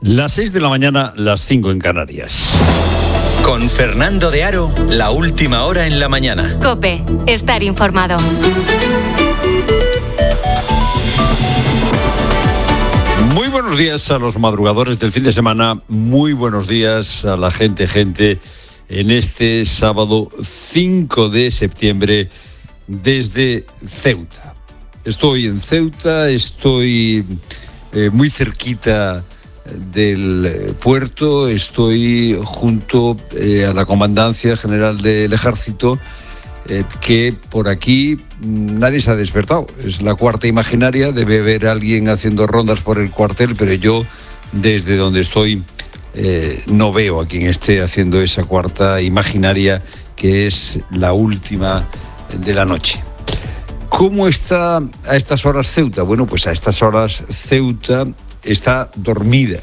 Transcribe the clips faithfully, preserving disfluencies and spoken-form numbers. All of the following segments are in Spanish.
Las seis de la mañana, las cinco en Canarias. Con Fernando de Aro, la última hora en la mañana. COPE, estar informado. Muy buenos días a los madrugadores del fin de semana. Muy buenos días a la gente, gente, en este sábado cinco de septiembre desde Ceuta. Estoy en Ceuta, estoy eh, muy cerquita del puerto, estoy junto eh, a la Comandancia General del Ejército, eh, que por aquí nadie se ha despertado. Es la cuarta imaginaria, debe haber alguien haciendo rondas por el cuartel, pero yo desde donde estoy eh, no veo a quien esté haciendo esa cuarta imaginaria, que es la última de la noche. ¿Cómo está a estas horas Ceuta? Bueno, pues a estas horas Ceuta está dormida.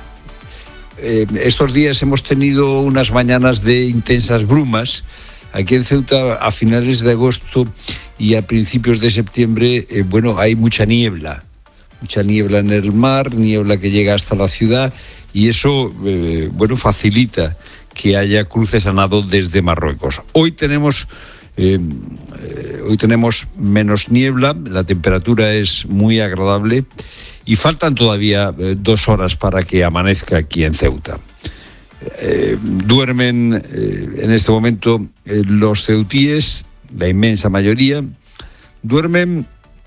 Eh, estos días hemos tenido unas mañanas de intensas brumas. Aquí en Ceuta, a finales de agosto y a principios de septiembre, eh, bueno, hay mucha niebla. Mucha niebla en el mar, niebla que llega hasta la ciudad, y eso, eh, bueno, facilita que haya cruces a nado desde Marruecos. Hoy tenemos... Eh, eh, hoy tenemos menos niebla, la temperatura es muy agradable y faltan todavía eh, dos horas para que amanezca aquí en Ceuta. Eh, duermen eh, en este momento eh, los ceutíes, la inmensa mayoría, duermen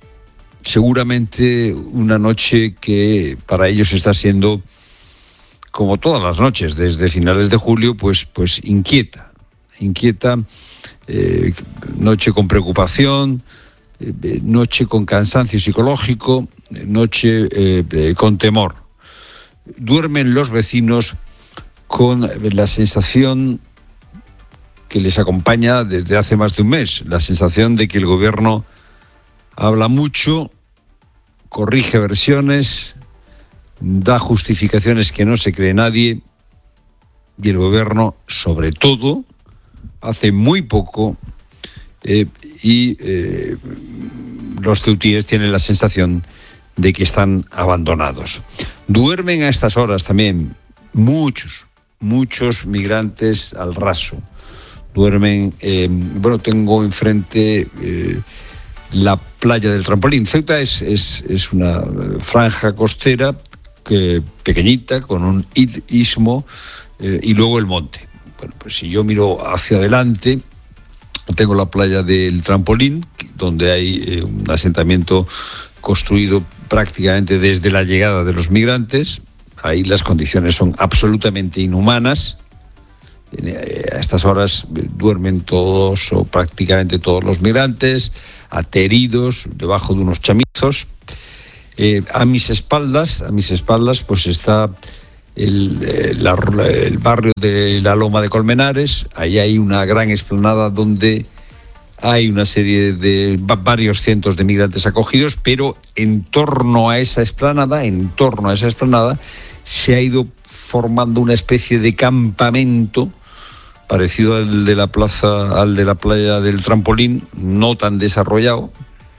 seguramente una noche que para ellos está siendo, como todas las noches desde finales de julio, pues, pues inquieta, inquieta. Eh, noche con preocupación, eh, noche con cansancio psicológico, eh, noche eh, eh, con temor. Duermen los vecinos con la sensación que les acompaña desde hace más de un mes, la sensación de que el gobierno habla mucho, corrige versiones, da justificaciones que no se cree nadie, y el gobierno, sobre todo, hace muy poco, eh, y eh, los ceutíes tienen la sensación de que están abandonados. Duermen a estas horas también muchos, muchos migrantes al raso. Duermen, eh, bueno, tengo enfrente eh, la playa del Trampolín. Ceuta es, es, es una franja costera que, pequeñita, con un istmo, eh, y luego el monte. Bueno, pues si yo miro hacia adelante, tengo la playa del Trampolín, donde hay eh, un asentamiento construido prácticamente desde la llegada de los migrantes. Ahí las condiciones son absolutamente inhumanas. Eh, a estas horas eh, duermen todos o prácticamente todos los migrantes, ateridos, debajo de unos chamizos. Eh, a mis espaldas, a mis espaldas, pues está El, el, el barrio de la Loma de Colmenares. Ahí hay una gran explanada donde hay una serie de varios cientos de migrantes acogidos, pero en torno a esa explanada, en torno a esa explanada, se ha ido formando una especie de campamento parecido al de la plaza, al de la playa del Trampolín, no tan desarrollado.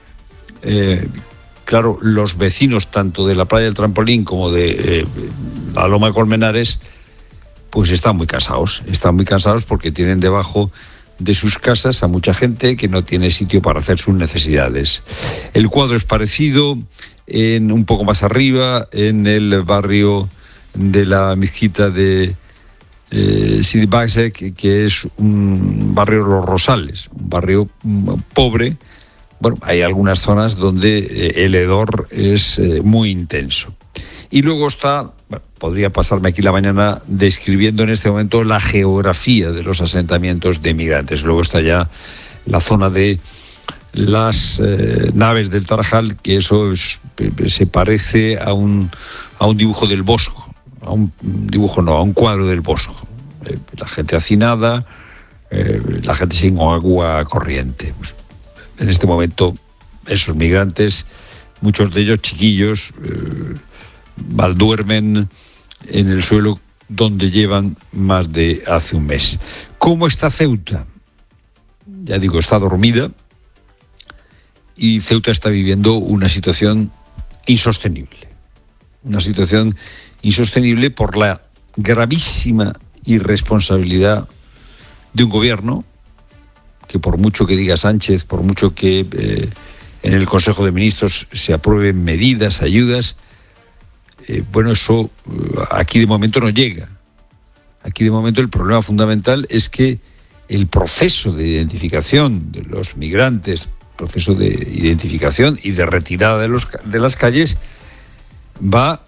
Eh, Claro, los vecinos tanto de la playa del Trampolín como de eh, la Loma de Colmenares, pues están muy cansados, están muy cansados porque tienen debajo de sus casas a mucha gente que no tiene sitio para hacer sus necesidades. El cuadro es parecido en un poco más arriba, en el barrio de la mezquita de eh, Sidi Basek, que es un barrio de Los Rosales, un barrio pobre. Bueno, hay algunas zonas donde eh, el hedor es eh, muy intenso. Y luego está, bueno, podría pasarme aquí la mañana describiendo en este momento la geografía de los asentamientos de migrantes. Luego está ya la zona de las eh, naves del Tarajal, que eso es, se parece a un, a un dibujo del Bosco, a un dibujo no, a un cuadro del Bosco. Eh, la gente hacinada, eh, la gente sin agua corriente. En este momento, esos migrantes, muchos de ellos chiquillos, eh, malduermen en el suelo donde llevan más de hace un mes. ¿Cómo está Ceuta? Ya digo, está dormida, y Ceuta está viviendo una situación insostenible. una situación insostenible por la gravísima irresponsabilidad de un gobierno que, por mucho que diga Sánchez, por mucho que eh, en el Consejo de Ministros se aprueben medidas, ayudas, eh, bueno, eso eh, aquí de momento no llega. Aquí de momento el problema fundamental es que el proceso de identificación de los migrantes, proceso de identificación y de retirada de, los, de las calles, va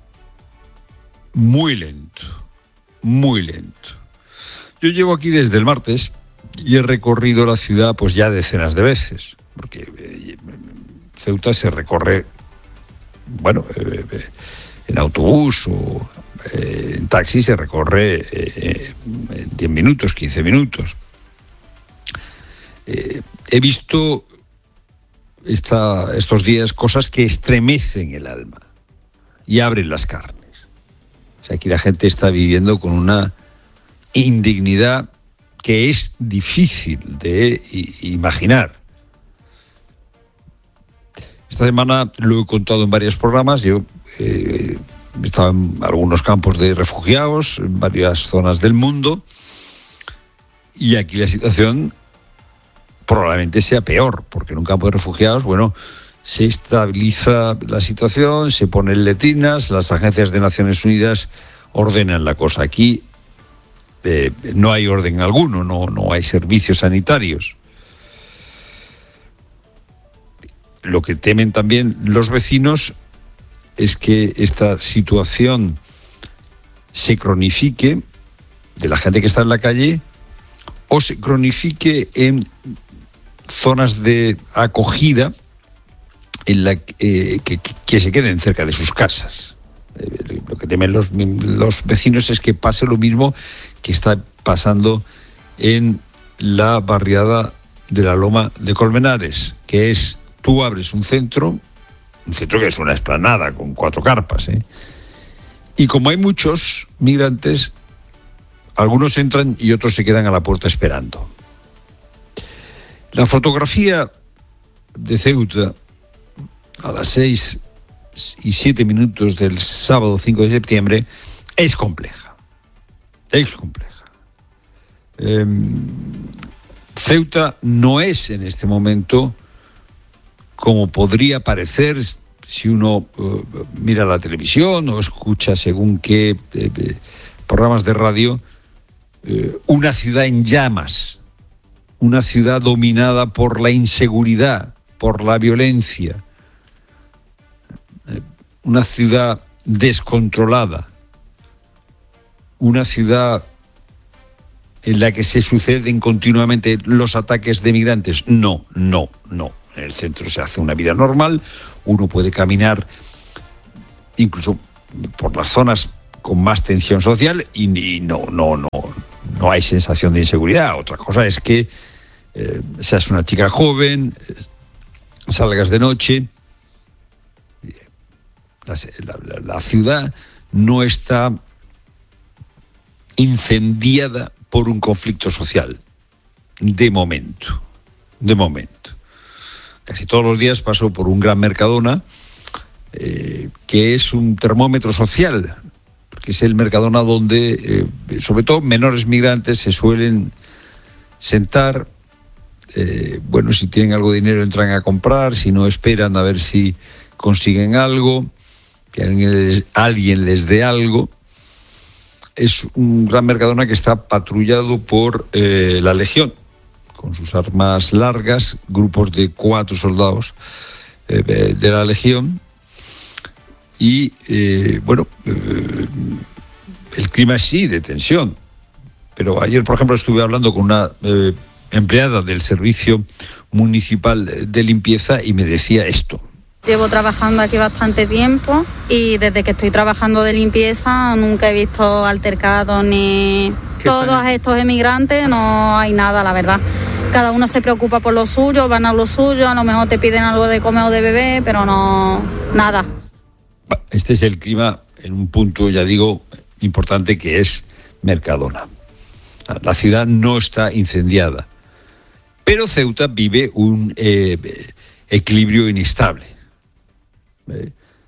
muy lento, muy lento. Yo llevo aquí desde el martes y he recorrido la ciudad pues ya decenas de veces, porque eh, Ceuta se recorre, bueno, eh, eh, en autobús o eh, en taxi se recorre eh, en diez minutos, quince minutos. Eh, he visto esta, estos días cosas que estremecen el alma y abren las carnes. O sea, aquí la gente está viviendo con una indignidad que es difícil de imaginar. Esta semana lo he contado en varios programas. Yo eh, he estado en algunos campos de refugiados, en varias zonas del mundo, y aquí la situación probablemente sea peor, porque en un campo de refugiados, bueno, se estabiliza la situación, se ponen letrinas, las agencias de Naciones Unidas ordenan la cosa. Aquí eh, no hay orden alguno, no, no hay servicios sanitarios. Lo que temen también los vecinos es que esta situación se cronifique de la gente que está en la calle o se cronifique en zonas de acogida en la eh, que, que se queden cerca de sus casas. Eh, lo que temen los, los vecinos es que pase lo mismo que está pasando en la barriada de la Loma de Colmenares, que es: tú abres un centro, un centro que es una explanada con cuatro carpas, ¿eh? Y como hay muchos migrantes, algunos entran y otros se quedan a la puerta esperando. La fotografía de Ceuta a las seis y siete minutos del sábado cinco de septiembre es compleja. Es compleja. Eh, Ceuta no es en este momento, como podría parecer si uno uh, mira la televisión o escucha según qué eh, eh, programas de radio, eh, una ciudad en llamas, una ciudad dominada por la inseguridad, por la violencia, eh, una ciudad descontrolada, una ciudad en la que se suceden continuamente los ataques de migrantes. No, no, no. En el centro se hace una vida normal, uno puede caminar incluso por las zonas con más tensión social y, y no, no, no, no hay sensación de inseguridad. Otra cosa es que eh, seas una chica joven, eh, salgas de noche. La, la, la ciudad no está incendiada por un conflicto social, de momento, de momento. Casi todos los días paso por un gran Mercadona, eh, que es un termómetro social, porque es el Mercadona donde, eh, sobre todo menores migrantes, se suelen sentar. Eh, bueno, si tienen algo de dinero entran a comprar, si no esperan a ver si consiguen algo, que alguien les, alguien les dé algo. Es un gran Mercadona que está patrullado por eh, la Legión, con sus armas largas, grupos de cuatro soldados eh, de la Legión. Y, eh, bueno, eh, el clima es sí de tensión. Pero ayer, por ejemplo, estuve hablando con una eh, empleada del Servicio Municipal de Limpieza y me decía esto. Llevo trabajando aquí bastante tiempo y desde que estoy trabajando de limpieza nunca he visto altercados ni todos estos emigrantes, no hay nada, la verdad. Cada uno se preocupa por lo suyo, van a lo suyo, a lo mejor te piden algo de comer o de beber, pero no, nada. Este es el clima en un punto, ya digo, importante, que es Mercadona. La ciudad no está incendiada, pero Ceuta vive un eh, equilibrio inestable. Eh,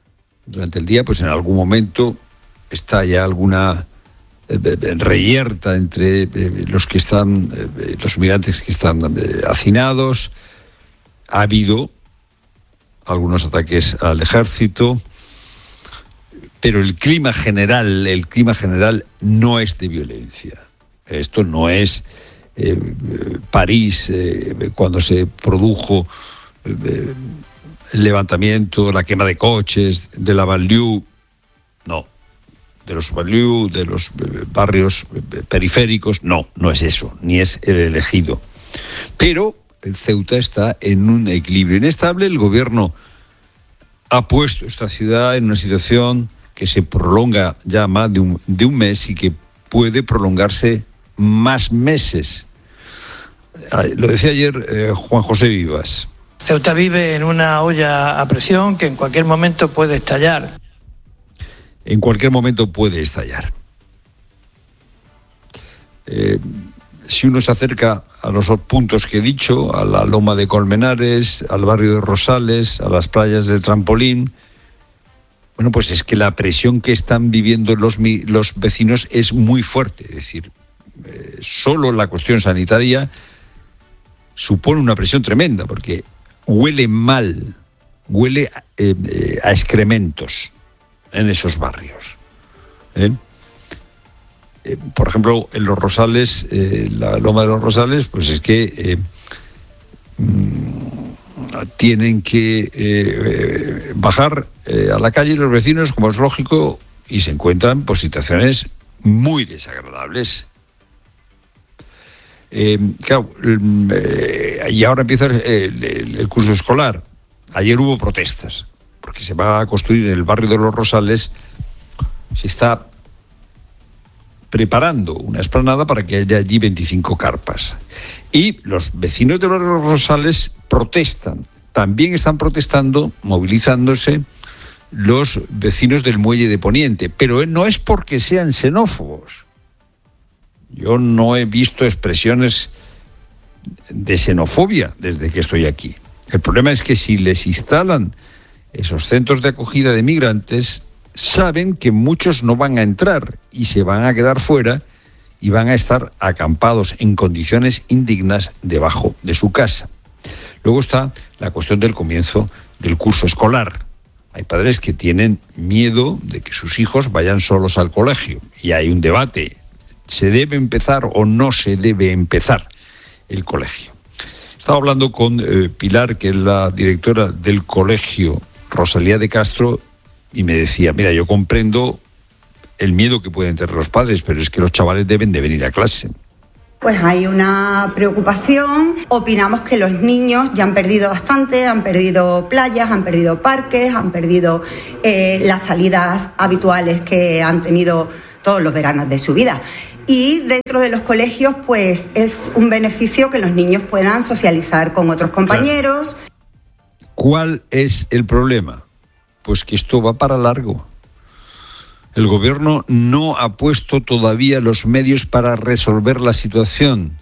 durante el día, pues en algún momento está ya alguna eh, reyerta entre eh, los que están, eh, los migrantes que están eh, hacinados. Ha habido algunos ataques al ejército, pero el clima general, el clima general no es de violencia. Esto no es eh, París, eh, cuando se produjo eh, el levantamiento, la quema de coches, de la banlieue, no, de los banlieues, de los barrios periféricos, no, no es eso, ni es el elegido. Pero Ceuta está en un equilibrio inestable. El gobierno ha puesto esta ciudad en una situación que se prolonga ya más de un, de un mes y que puede prolongarse más meses. Lo decía ayer eh, Juan José Vivas. Ceuta vive en una olla a presión que en cualquier momento puede estallar. En cualquier momento puede estallar. Eh, si uno se acerca a los puntos que he dicho, a la Loma de Colmenares, al barrio de Rosales, a las playas de Trampolín, bueno, pues es que la presión que están viviendo los, los vecinos es muy fuerte. Es decir, eh, solo la cuestión sanitaria supone una presión tremenda, porque huele mal, huele eh, eh, a excrementos en esos barrios. ¿Eh? Eh, por ejemplo, en los Rosales, eh, la Loma de los Rosales, pues es que eh, mmm, tienen que eh, eh, bajar eh, a la calle los vecinos, como es lógico, y se encuentran pues situaciones muy desagradables. Eh, claro, eh, y ahora empieza el, el, el curso escolar. Ayer hubo protestas, porque se va a construir en el barrio de los Rosales, se está preparando una explanada para que haya allí veinticinco carpas. Y los vecinos de los Rosales protestan. También están protestando, movilizándose, los vecinos del Muelle de Poniente. Pero no es porque sean xenófobos. Yo no he visto expresiones de xenofobia desde que estoy aquí. El problema es que si les instalan esos centros de acogida de migrantes, saben que muchos no van a entrar y se van a quedar fuera y van a estar acampados en condiciones indignas debajo de su casa. Luego está la cuestión del comienzo del curso escolar. Hay padres que tienen miedo de que sus hijos vayan solos al colegio y hay un debate. ¿Se debe empezar o no se debe empezar el colegio? Estaba hablando con eh, Pilar, que es la directora del colegio Rosalía de Castro, y me decía, mira, yo comprendo el miedo que pueden tener los padres, pero es que los chavales deben de venir a clase. Pues hay una preocupación. Opinamos que los niños ya han perdido bastante, han perdido playas, han perdido parques, han perdido eh, las salidas habituales que han tenido todos los veranos de su vida. Y dentro de los colegios, pues es un beneficio que los niños puedan socializar con otros compañeros. ¿Cuál es el problema? Pues que esto va para largo. El gobierno no ha puesto todavía los medios para resolver la situación.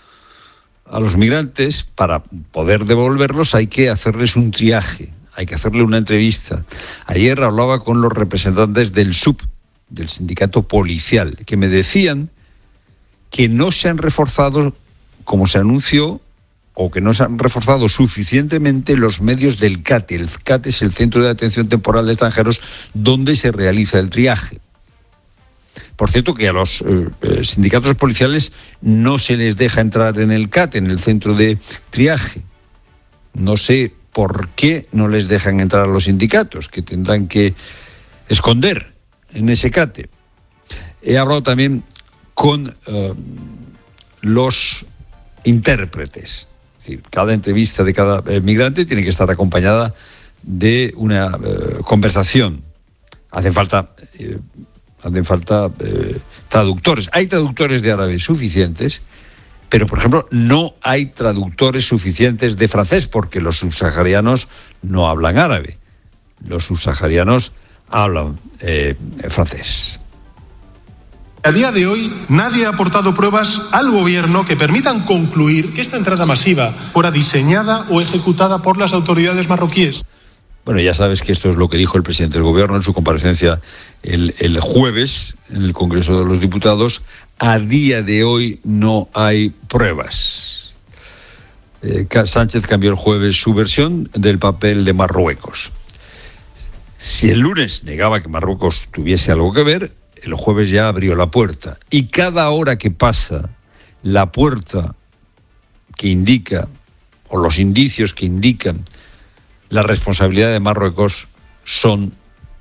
A los migrantes, para poder devolverlos, hay que hacerles un triaje, hay que hacerle una entrevista. Ayer hablaba con los representantes del S U P, del sindicato policial, que me decían que no se han reforzado, como se anunció, o que no se han reforzado suficientemente los medios del C A T E. El C A T E es el Centro de Atención Temporal de Extranjeros, donde se realiza el triaje. Por cierto, que a los eh, sindicatos policiales no se les deja entrar en el C A T E, en el centro de triaje. No sé por qué no les dejan entrar a los sindicatos, que tendrán que esconder en ese C A T E. He hablado también con eh, los intérpretes. Es decir, cada entrevista de cada eh, migrante tiene que estar acompañada de una eh, conversación. Hacen falta, eh, hacen falta eh, traductores. Hay traductores de árabe suficientes, pero, por ejemplo, no hay traductores suficientes de francés, porque los subsaharianos no hablan árabe. Los subsaharianos hablan eh, francés. A día de hoy, nadie ha aportado pruebas al gobierno que permitan concluir que esta entrada masiva fuera diseñada o ejecutada por las autoridades marroquíes. Bueno, ya sabes que esto es lo que dijo el presidente del Gobierno en su comparecencia el, el jueves en el Congreso de los Diputados. A día de hoy no hay pruebas. Eh, Sánchez cambió el jueves su versión del papel de Marruecos. Si el lunes negaba que Marruecos tuviese algo que ver, el jueves ya abrió la puerta. Y cada hora que pasa, la puerta que indica, o los indicios que indican la responsabilidad de Marruecos son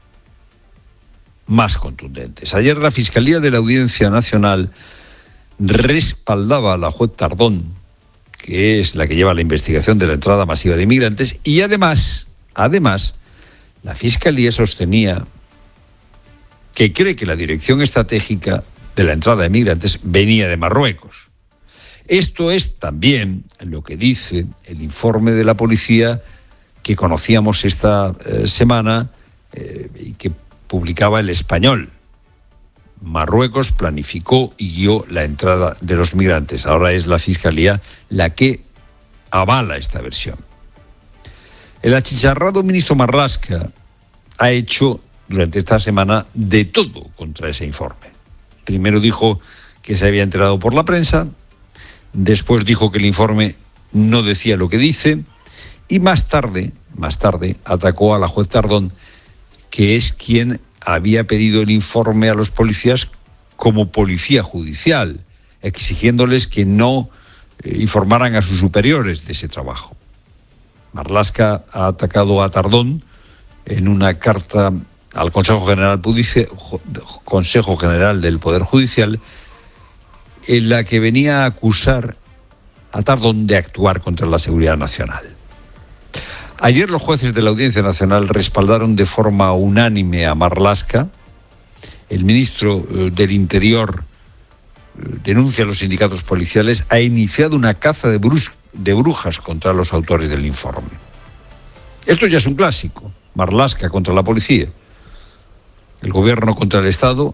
más contundentes. Ayer la Fiscalía de la Audiencia Nacional respaldaba a la juez Tardón, que es la que lleva la investigación de la entrada masiva de inmigrantes, y además, además, la Fiscalía sostenía que cree que la dirección estratégica de la entrada de inmigrantes venía de Marruecos. Esto es también lo que dice el informe de la policía que conocíamos esta eh, semana eh, y que publicaba El Español. Marruecos planificó y guió la entrada de los migrantes. Ahora es la Fiscalía la que avala esta versión. El achicharrado ministro Marlaska ha hecho durante esta semana de todo contra ese informe. Primero dijo que se había enterado por la prensa, después dijo que el informe no decía lo que dice, y más tarde, más tarde, atacó a la juez Tardón, que es quien había pedido el informe a los policías como policía judicial, exigiéndoles que no eh, informaran a sus superiores de ese trabajo. Marlaska ha atacado a Tardón en una carta al Consejo General, Consejo General del Poder Judicial, en la que venía a acusar a Tardón de actuar contra la seguridad nacional. Ayer los jueces de la Audiencia Nacional respaldaron de forma unánime a Marlaska. El ministro del Interior denuncia a los sindicatos policiales, ha iniciado una caza de, brus- de brujas contra los autores del informe. Esto ya es un clásico. Marlaska contra la policía, el gobierno contra el Estado,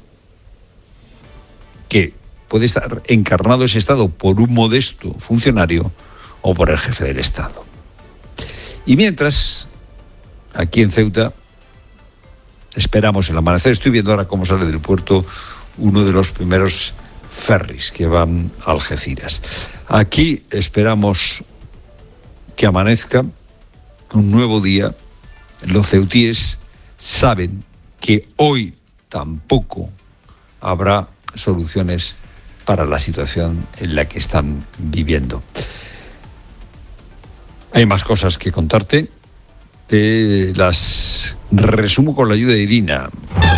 que puede estar encarnado ese Estado por un modesto funcionario o por el jefe del Estado. Y mientras, aquí en Ceuta, esperamos el amanecer. Estoy viendo ahora cómo sale del puerto uno de los primeros ferries que van a Algeciras. Aquí esperamos que amanezca un nuevo día. Los ceutíes saben que hoy tampoco habrá soluciones para la situación en la que están viviendo. Hay más cosas que contarte. Te las resumo con la ayuda de Irina.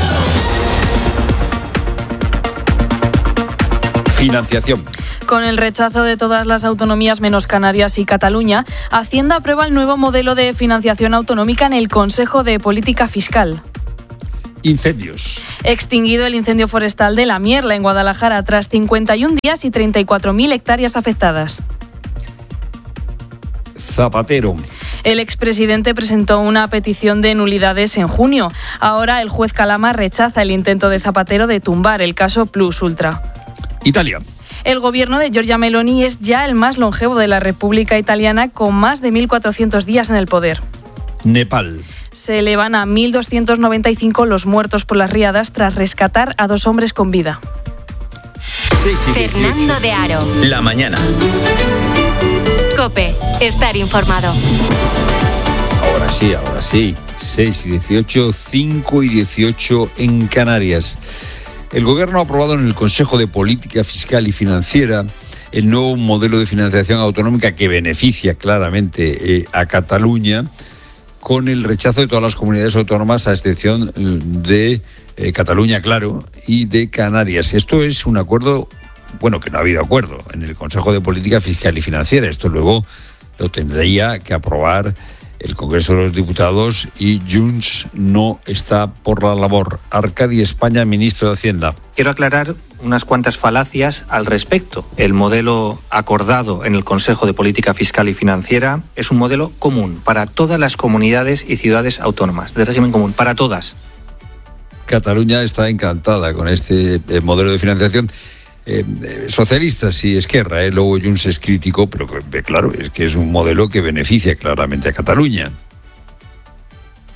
Financiación. Con el rechazo de todas las autonomías menos Canarias y Cataluña, Hacienda aprueba el nuevo modelo de financiación autonómica en el Consejo de Política Fiscal. Incendios. Extinguido el incendio forestal de La Mierla en Guadalajara tras cincuenta y un días y treinta y cuatro mil hectáreas afectadas. Zapatero. El expresidente presentó una petición de nulidades en junio. Ahora el juez Calama rechaza el intento de Zapatero de tumbar el caso Plus Ultra. Italia. El gobierno de Giorgia Meloni es ya el más longevo de la República Italiana, con más de mil cuatrocientos días en el poder. Nepal. Se elevan a mil doscientos noventa y cinco los muertos por las riadas tras rescatar a dos hombres con vida. Fernando de Aro. La mañana. COPE. Estar informado. Ahora sí, ahora sí. seis y dieciocho, cinco y dieciocho en Canarias. El Gobierno ha aprobado en el Consejo de Política Fiscal y Financiera el nuevo modelo de financiación autonómica que beneficia claramente eh, a Cataluña, con el rechazo de todas las comunidades autónomas, a excepción de eh, Cataluña, claro, y de Canarias. Esto es un acuerdo, bueno, que no ha habido acuerdo en el Consejo de Política Fiscal y Financiera. Esto luego lo tendría que aprobar el Congreso de los Diputados y Junts no está por la labor. Arcadi España, ministro de Hacienda. Quiero aclarar unas cuantas falacias al respecto. El modelo acordado en el Consejo de Política Fiscal y Financiera es un modelo común para todas las comunidades y ciudades autónomas, de régimen común, para todas. Cataluña está encantada con este eh, modelo de financiación. Eh, socialistas y Esquerra, eh, luego Junts es crítico, pero que, claro, es que es un modelo que beneficia claramente a Cataluña.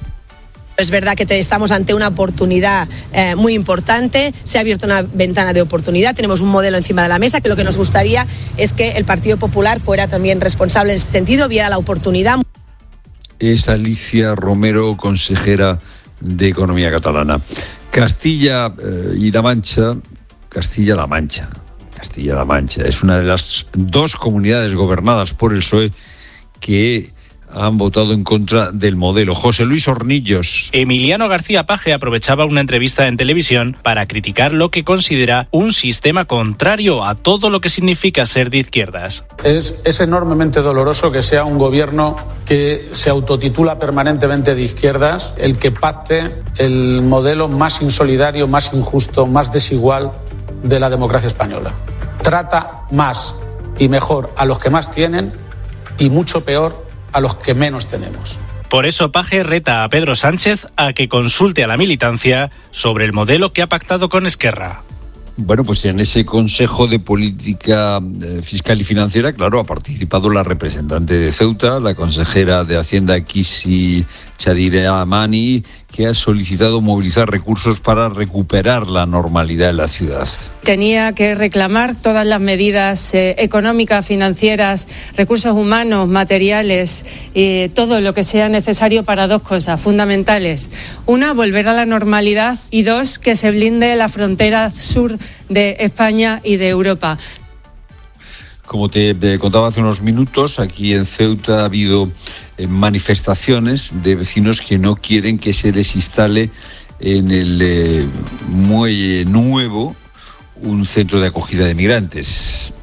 Es verdad que estamos ante una oportunidad eh, muy importante, se ha abierto una ventana de oportunidad, tenemos un modelo encima de la mesa, que lo que nos gustaría es que el Partido Popular fuera también responsable en ese sentido, viera la oportunidad. Es Alicia Romero, consejera de Economía catalana. Castilla eh, y La Mancha, Castilla-La Mancha, Castilla-La Mancha, es una de las dos comunidades gobernadas por el P S O E que han votado en contra del modelo. José Luis Hornillos. Emiliano García Paje aprovechaba una entrevista en televisión para criticar lo que considera un sistema contrario a todo lo que significa ser de izquierdas. Es, es enormemente doloroso que sea un gobierno que se autotitula permanentemente de izquierdas el que pacte el modelo más insolidario, más injusto, más desigual de la democracia española. Trata más y mejor a los que más tienen y mucho peor a los que menos tenemos. Por eso Paje reta a Pedro Sánchez a que consulte a la militancia sobre el modelo que ha pactado con Esquerra. Bueno, pues en ese Consejo de Política Fiscal y Financiera, claro, ha participado la representante de Ceuta, la consejera de Hacienda Kisi Chadira Mani, que ha solicitado movilizar recursos para recuperar la normalidad en la ciudad. Tenía que reclamar todas las medidas eh, económicas, financieras, recursos humanos, materiales, eh, todo lo que sea necesario para dos cosas fundamentales. Una, volver a la normalidad, y dos, que se blinde la frontera sur de España y de Europa. Como te contaba hace unos minutos, aquí en Ceuta ha habido eh, manifestaciones de vecinos que no quieren que se les instale en el eh, muelle nuevo un centro de acogida de migrantes.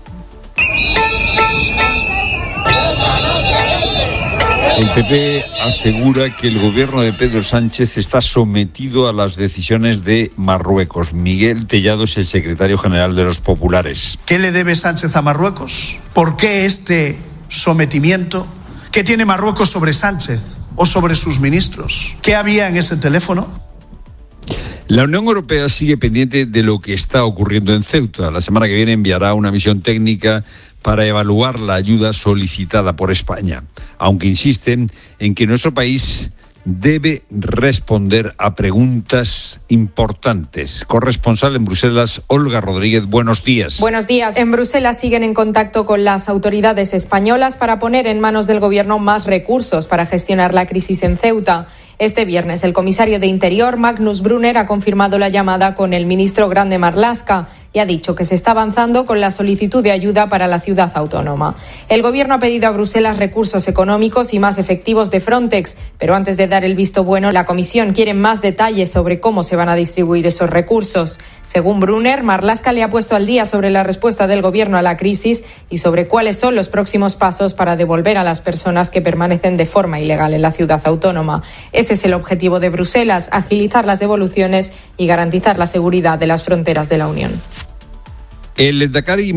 El P P asegura que el gobierno de Pedro Sánchez está sometido a las decisiones de Marruecos. Miguel Tellado es el secretario general de los populares. ¿Qué le debe Sánchez a Marruecos? ¿Por qué este sometimiento? ¿Qué tiene Marruecos sobre Sánchez o sobre sus ministros? ¿Qué había en ese teléfono? La Unión Europea sigue pendiente de lo que está ocurriendo en Ceuta. La semana que viene enviará una misión técnica para evaluar la ayuda solicitada por España, aunque insisten en que nuestro país debe responder a preguntas importantes. Corresponsal en Bruselas, Olga Rodríguez, buenos días. Buenos días. En Bruselas siguen en contacto con las autoridades españolas para poner en manos del gobierno más recursos para gestionar la crisis en Ceuta. Este viernes, el comisario de Interior, Magnus Brunner, ha confirmado la llamada con el ministro Grande Marlaska y ha dicho que se está avanzando con la solicitud de ayuda para la ciudad autónoma. El gobierno ha pedido a Bruselas recursos económicos y más efectivos de Frontex, pero antes de dar el visto bueno, la Comisión quiere más detalles sobre cómo se van a distribuir esos recursos. Según Brunner, Marlaska le ha puesto al día sobre la respuesta del gobierno a la crisis y sobre cuáles son los próximos pasos para devolver a las personas que permanecen de forma ilegal en la ciudad autónoma. Ese es el objetivo de Bruselas, agilizar las devoluciones y garantizar la seguridad de las fronteras de la Unión. El Lehendakari